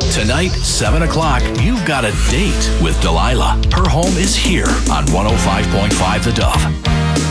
Tonight, 7 o'clock, you've got a date with Delilah. Her home is here on 105.5 The Dove.